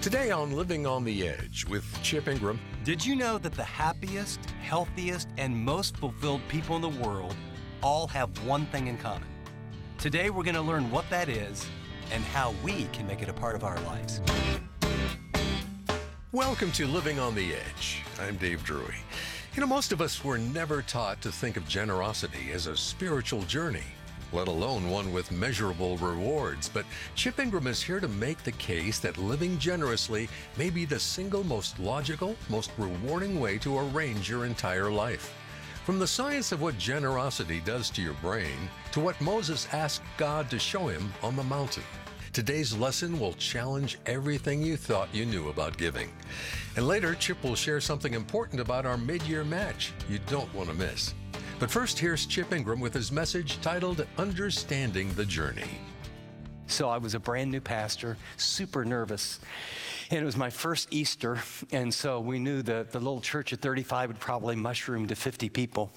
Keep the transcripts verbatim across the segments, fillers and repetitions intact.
Today on Living on the Edge with Chip Ingram. Did you know that the happiest, healthiest, and most fulfilled people in the world all have one thing in common? Today we're going to learn what that is and how we can make it a part of our lives. Welcome to Living on the Edge. I'm Dave Drury. You know, most of us were never taught to think of generosity as a spiritual journey, let alone one with measurable rewards. But Chip Ingram is here to make the case that living generously may be the single most logical, most rewarding way to arrange your entire life. From the science of what generosity does to your brain to what Moses asked God to show him on the mountain. Today's lesson will challenge everything you thought you knew about giving. And later, Chip will share something important about our mid-year match you don't want to miss. But first, here's Chip Ingram with his message titled, Understanding the Journey. So I was a brand new pastor, super nervous, and it was my first Easter, and so we knew that the little church of thirty-five would probably mushroom to fifty people.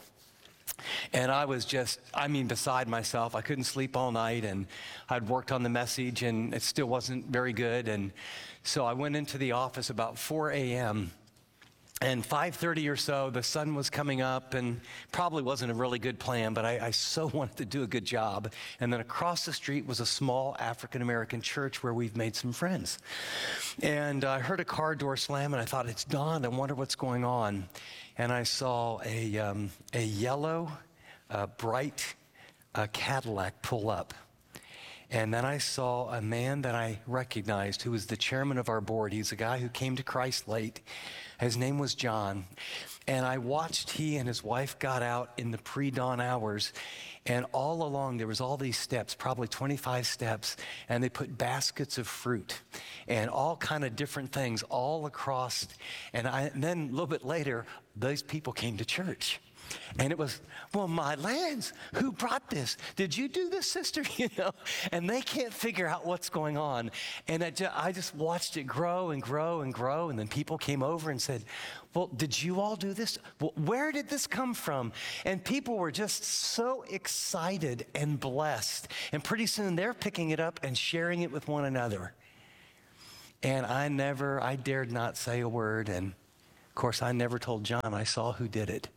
And I was just, I mean, beside myself. I couldn't sleep all night, and I'd worked on the message, and it still wasn't very good. And so I went into the office about four a.m., and five thirty or so, the sun was coming up, and probably wasn't a really good plan, but I, I so wanted to do a good job. And then across the street was a small African-American church where we've made some friends. And I heard a car door slam, and I thought, it's dawn, I wonder what's going on. And I saw a, um, a yellow, uh, bright uh, Cadillac pull up. And then I saw a man that I recognized who was the chairman of our board. He's a guy who came to Christ late. His name was John. And I watched he and his wife got out in the pre-dawn hours. And all along there was all these steps, probably twenty-five steps. And they put baskets of fruit and all kind of different things all across. And, I, and then a little bit later, those people came to church. And it was, well, my lands, who brought this? Did you do this, sister? You know, and they can't figure out what's going on. And I just, I just watched it grow and grow and grow. And then people came over and said, well, did you all do this? Well, where did this come from? And people were just so excited and blessed. And pretty soon they're picking it up and sharing it with one another. And I never, I dared not say a word. And of course, I never told John. I saw who did it.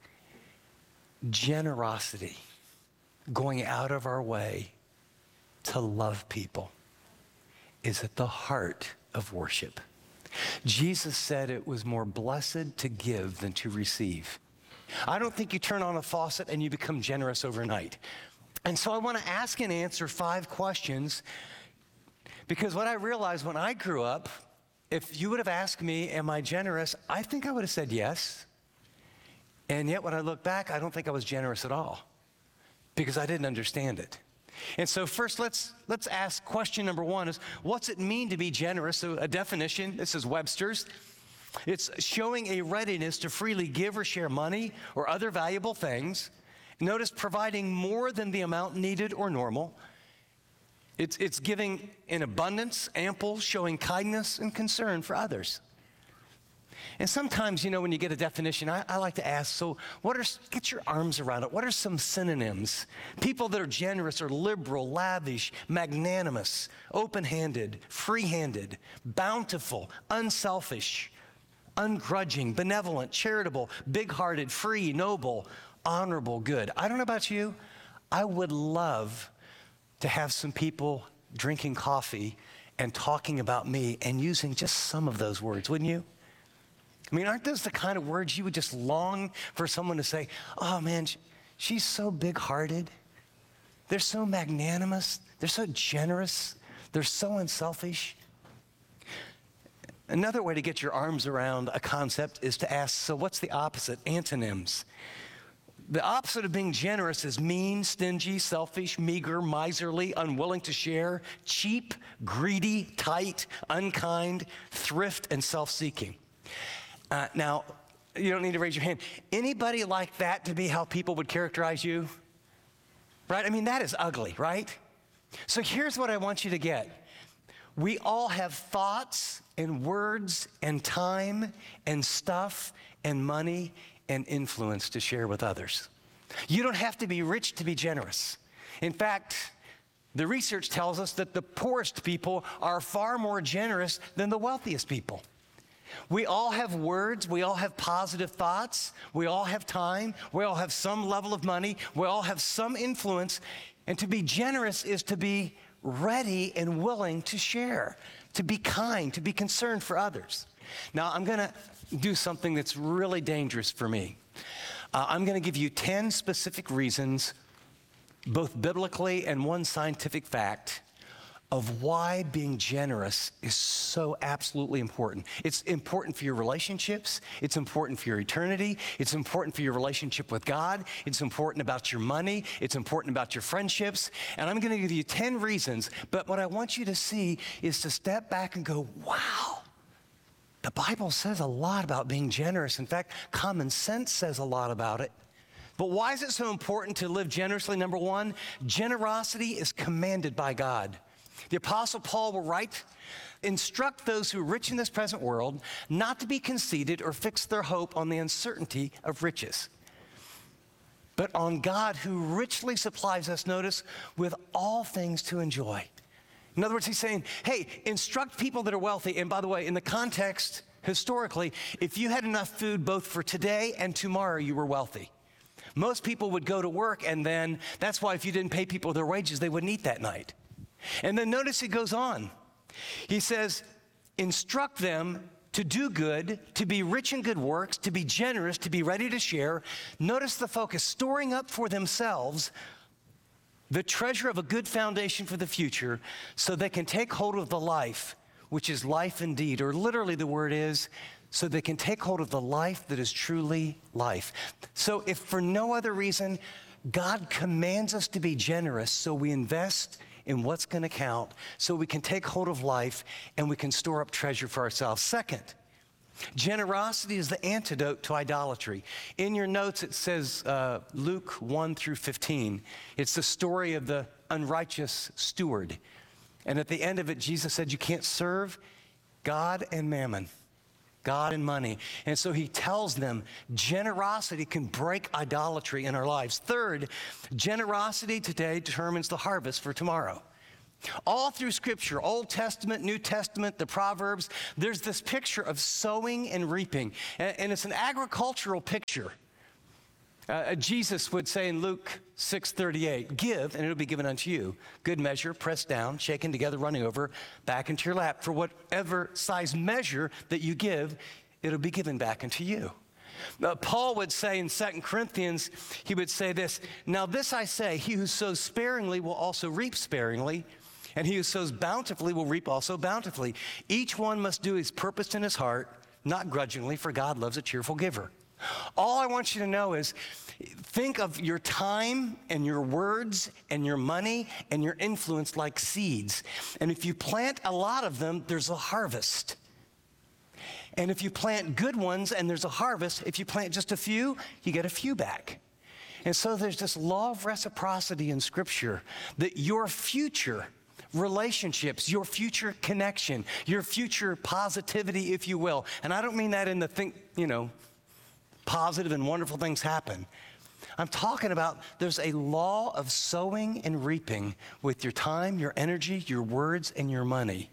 Generosity, going out of our way to love people, is at the heart of worship. Jesus said it was more blessed to give than to receive. I don't think you turn on a faucet and you become generous overnight. And so I want to ask and answer five questions, because what I realized when I grew up, if you would have asked me, am I generous? I think I would have said yes. And yet when I look back, I don't think I was generous at all because I didn't understand it. And so first, let's let's ask question number one is, what's it mean to be generous? So a definition, this is Webster's. It's showing a readiness to freely give or share money or other valuable things. Notice providing more than the amount needed or normal. It's, it's giving in abundance, ample, showing kindness and concern for others. And sometimes, you know, when you get a definition, I, I like to ask, so what are, get your arms around it. What are some synonyms? People that are generous are liberal, lavish, magnanimous, open-handed, free-handed, bountiful, unselfish, ungrudging, benevolent, charitable, big-hearted, free, noble, honorable, good. I don't know about you. I would love to have some people drinking coffee and talking about me and using just some of those words, wouldn't you? I mean, aren't those the kind of words you would just long for someone to say, oh man, she's so big-hearted. They're so magnanimous. They're so generous. They're so unselfish. Another way to get your arms around a concept is to ask, so what's the opposite? Antonyms. The opposite of being generous is mean, stingy, selfish, meager, miserly, unwilling to share, cheap, greedy, tight, unkind, thrift, and self-seeking. Uh, now, you don't need to raise your hand. Anybody like that to be how people would characterize you? Right? I mean, that is ugly, right? So here's what I want you to get. We all have thoughts and words and time and stuff and money and influence to share with others. You don't have to be rich to be generous. In fact, The research tells us that the poorest people are far more generous than the wealthiest people. We all have words, we all have positive thoughts, we all have time, we all have some level of money, we all have some influence, and to be generous is to be ready and willing to share, to be kind, to be concerned for others. Now, I'm going to do something that's really dangerous for me. Uh, I'm going to give you ten specific reasons, both biblically and one scientific fact, of why being generous is so absolutely important. It's important for your relationships. It's important for your eternity. It's important for your relationship with God. It's important about your money. It's important about your friendships. And I'm going to give you ten reasons, but what I want you to see is to step back and go, wow, the Bible says a lot about being generous. In fact, common sense says a lot about it. But why is it so important to live generously? Number one, generosity is commanded by God. The Apostle Paul will write, instruct those who are rich in this present world not to be conceited or fix their hope on the uncertainty of riches, but on God who richly supplies us, notice, with all things to enjoy. In other words, he's saying, hey, instruct people that are wealthy. And by the way, in the context, historically, if you had enough food both for today and tomorrow, you were wealthy. Most people would go to work, and then that's why if you didn't pay people their wages, they wouldn't eat that night. And then notice he goes on. He says, instruct them to do good, to be rich in good works, to be generous, to be ready to share. Notice the focus, storing up for themselves the treasure of a good foundation for the future so they can take hold of the life, which is life indeed, or literally the word is, so they can take hold of the life that is truly life. So if for no other reason, God commands us to be generous, so we invest in what's going to count, so we can take hold of life and we can store up treasure for ourselves. Second, generosity is the antidote to idolatry. In your notes, it says uh, Luke one through fifteen. It's the story of the unrighteous steward. And at the end of it, Jesus said, you can't serve God and mammon, God and money. And so he tells them generosity can break idolatry in our lives. Third, generosity today determines the harvest for tomorrow. All through Scripture, Old Testament, New Testament, the Proverbs, there's this picture of sowing and reaping. And, and it's an agricultural picture. Uh, Jesus would say in Luke six thirty-eight, give, and it'll be given unto you. Good measure, pressed down, shaken together, running over, back into your lap. For whatever size measure that you give, it'll be given back unto you. Uh, Paul would say in Second Corinthians, he would say this, now this I say, he who sows sparingly will also reap sparingly, and he who sows bountifully will reap also bountifully. Each one must do his purpose in his heart, not grudgingly, for God loves a cheerful giver. All I want you to know is think of your time and your words and your money and your influence like seeds. And if you plant a lot of them, there's a harvest. And if you plant good ones and there's a harvest, if you plant just a few, you get a few back. And so there's this law of reciprocity in Scripture that your future relationships, your future connection, your future positivity, if you will, and I don't mean that in the think, you know, positive and wonderful things happen. I'm talking about there's a law of sowing and reaping with your time, your energy, your words, and your money.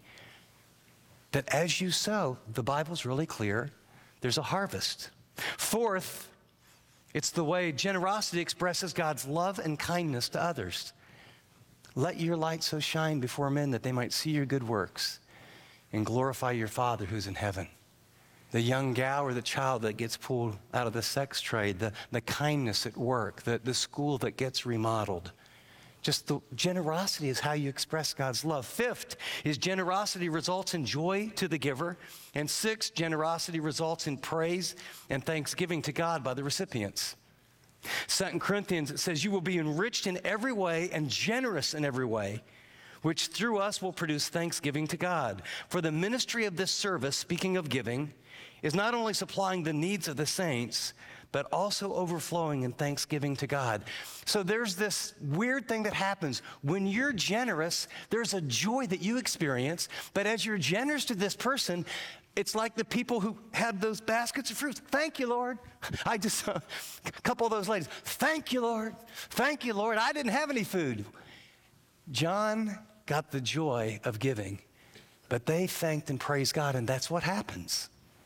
That as you sow, the Bible's really clear, there's a harvest. Fourth, it's the way generosity expresses God's love and kindness to others. Let your light so shine before men that they might see your good works and glorify your Father who's in heaven. The young gal or the child that gets pulled out of the sex trade, the, the kindness at work, the, the school that gets remodeled. Just the generosity is how you express God's love. Fifth is generosity results in joy to the giver. And sixth, generosity results in praise and thanksgiving to God by the recipients. Second Corinthians, it says, you will be enriched in every way and generous in every way, which through us will produce thanksgiving to God. For the ministry of this service, speaking of giving, is not only supplying the needs of the saints, but also overflowing in thanksgiving to God. So there's this weird thing that happens. When you're generous, there's a joy that you experience, but as you're generous to this person, it's like the people who had those baskets of fruits. Thank you, Lord. I just saw a couple of those ladies. Thank you, Lord. Thank you, Lord. I didn't have any food. John got the joy of giving, but they thanked and praised God, and that's what happens.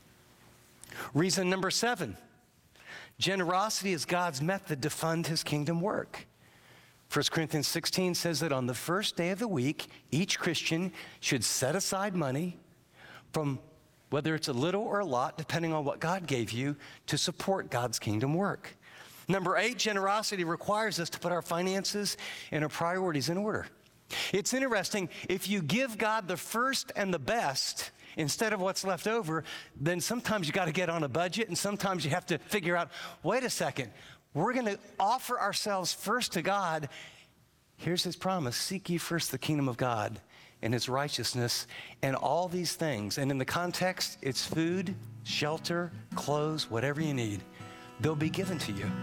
Reason number seven, generosity is God's method to fund his kingdom work. First Corinthians sixteen says that on the first day of the week, each Christian should set aside money from whether it's a little or a lot, depending on what God gave you, to support God's kingdom work. Number eight, generosity requires us to put our finances and our priorities in order. It's interesting, if you give God the first and the best instead of what's left over, then sometimes you got to get on a budget, and sometimes you have to figure out, wait a second, we're going to offer ourselves first to God. Here's his promise: seek ye first the kingdom of God and his righteousness, and all these things. And in the context, it's food, shelter, clothes, whatever you need, they'll be given to you.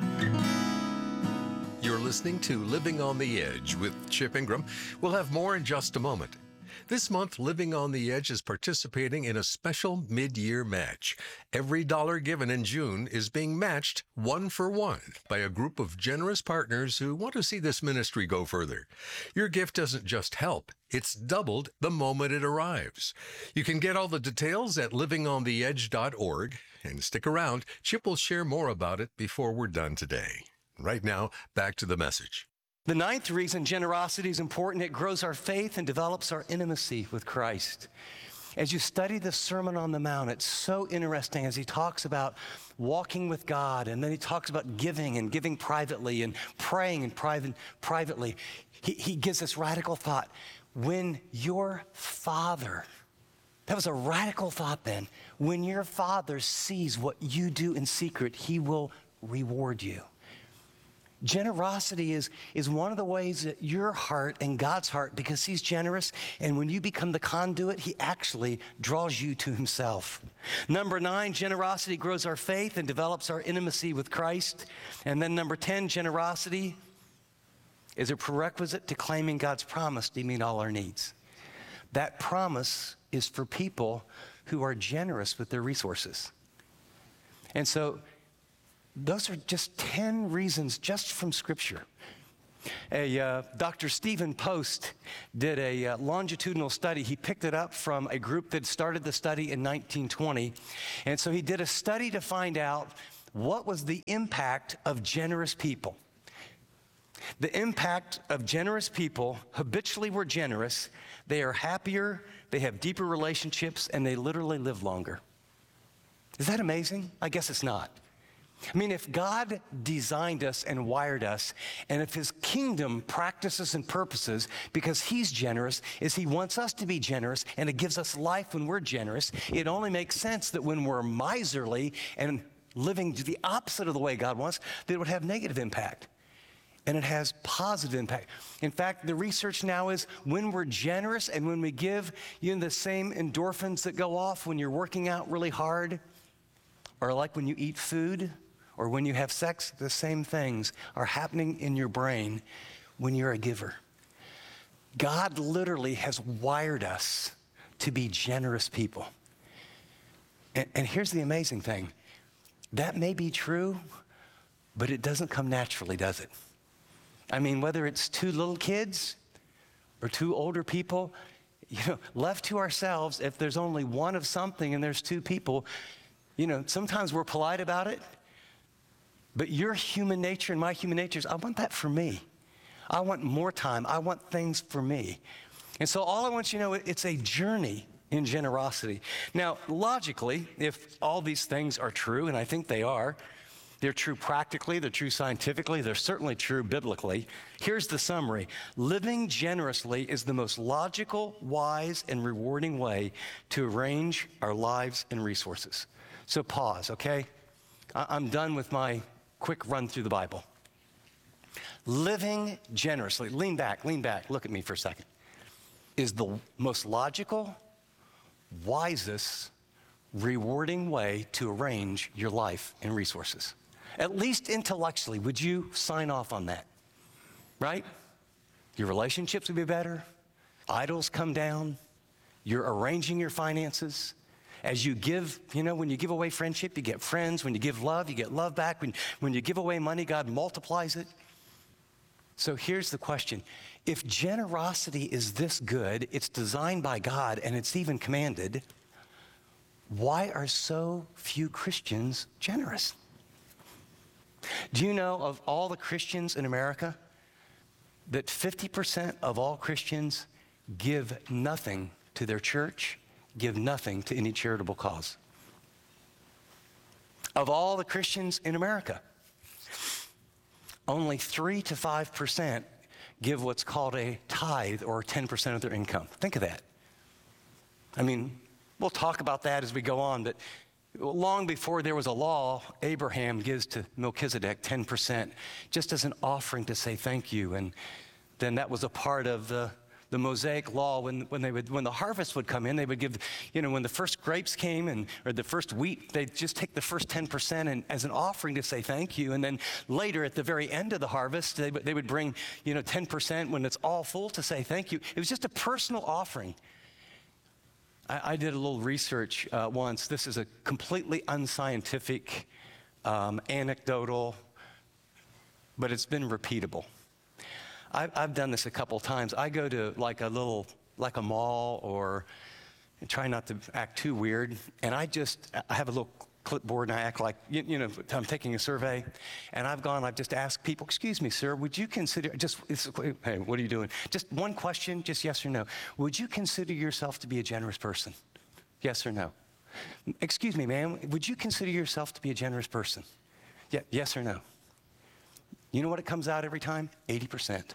You're listening to Living on the Edge with Chip Ingram. We'll have more in just a moment. This month, Living on the Edge is participating in a special mid-year match. Every dollar given in June is being matched one for one by a group of generous partners who want to see this ministry go further. Your gift doesn't just help, it's doubled the moment it arrives. You can get all the details at living on the edge dot org, and stick around. Chip will share more about it before we're done today. Right now, back to the message. The ninth reason generosity is important: it grows our faith and develops our intimacy with Christ. As you study the Sermon on the Mount, it's so interesting as he talks about walking with God, and then he talks about giving and giving privately and praying and private, privately. He, he gives this radical thought. When your Father, that was a radical thought then, when your Father sees what you do in secret, he will reward you. Generosity is, is one of the ways that your heart and God's heart, because he's generous, and when you become the conduit, he actually draws you to himself. Number nine, generosity grows our faith and develops our intimacy with Christ. And then number ten, generosity is a prerequisite to claiming God's promise to meet all our needs. That promise is for people who are generous with their resources. And so those are just ten reasons just from Scripture. A uh, Doctor Stephen Post did a uh, longitudinal study. He picked it up from a group that started the study in nineteen twenty. And so he did a study to find out what was the impact of generous people. The impact of generous people habitually were generous. They are happier, they have deeper relationships, and they literally live longer. Is that amazing? I guess it's not. I mean, if God designed us and wired us, and if his kingdom practices and purposes, because he's generous, is he wants us to be generous, and it gives us life when we're generous, it only makes sense that when we're miserly and living the opposite of the way God wants, that it would have negative impact. And it has positive impact. In fact, the research now is when we're generous and when we give, you know, the same endorphins that go off when you're working out really hard, or like when you eat food, or when you have sex, the same things are happening in your brain when you're a giver. God literally has wired us to be generous people. And, and here's the amazing thing. That may be true, but it doesn't come naturally, does it? I mean, whether it's two little kids or two older people, you know, left to ourselves, if there's only one of something and there's two people, you know, sometimes we're polite about it. But your human nature and my human nature is, I want that for me. I want more time. I want things for me. And so all I want you to know, it's a journey in generosity. Now, logically, if all these things are true, and I think they are, they're true practically, they're true scientifically, they're certainly true biblically. Here's the summary. Living generously is the most logical, wise, and rewarding way to arrange our lives and resources. So pause, okay? I'm done with my quick run through the Bible. Living generously, lean back, lean back, look at me for a second, is the most logical, wisest, rewarding way to arrange your life and resources. At least intellectually, would you sign off on that? Right? Your relationships would be better. Idols come down. You're arranging your finances. As you give, you know, when you give away friendship, you get friends. When you give love, you get love back. When, when you give away money, God multiplies it. So here's the question. If generosity is this good, it's designed by God, and it's even commanded, why are so few Christians generous? Do you know of all the Christians in America that fifty percent of all Christians give nothing to their church, give nothing to any charitable cause? Of all the Christians in America, only three to five percent give what's called a tithe, or ten percent of their income. Think of that. I mean, we'll talk about that as we go on, but long before there was a law, Abraham gives to Melchizedek ten percent just as an offering to say thank you. And then that was a part of the, the Mosaic law. When, when, they would, when the harvest would come in, they would give, you know, when the first grapes came and or the first wheat, they'd just take the first ten percent and, as an offering to say thank you. And then later at the very end of the harvest, they, they would bring, you know, ten percent when it's all full to say thank you. It was just a personal offering. I, I did a little research uh, once. This is a completely unscientific, um, anecdotal, but it's been repeatable. I've, I've done this a couple times. I go to like a little, like a mall, or try not to act too weird, and I just, I have a little clipboard and I act like, you, you know, I'm taking a survey, and I've gone, I've just asked people, excuse me, sir, would you consider, just, it's, hey, what are you doing? Just one question, just yes or no. Would you consider yourself to be a generous person? Yes or no? Excuse me, ma'am, would you consider yourself to be a generous person? Yeah, yes or no? You know what it comes out every time? eighty percent.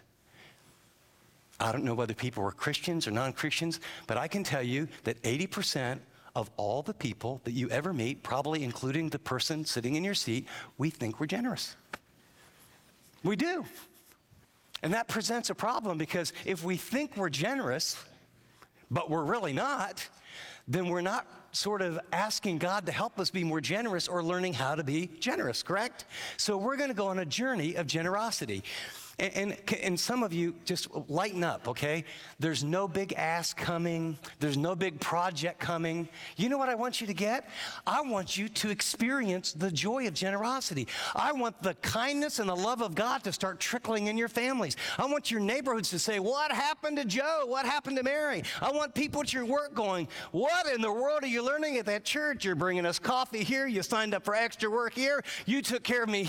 I don't know whether people were Christians or non-Christians, but I can tell you that eighty percent of all the people that you ever meet, probably including the person sitting in your seat, we think we're generous. We do. And that presents a problem, because if we think we're generous, but we're really not, then we're not sort of asking God to help us be more generous or learning how to be generous, correct? So we're going to go on a journey of generosity. And, and, and some of you just lighten up, okay? There's no big ask coming. There's no big project coming. You know what I want you to get? I want you to experience the joy of generosity. I want the kindness and the love of God to start trickling in your families. I want your neighborhoods to say, what happened to Joe? What happened to Mary? I want people at your work going, what in the world are you learning at that church? You're bringing us coffee here. You signed up for extra work here. You took care of me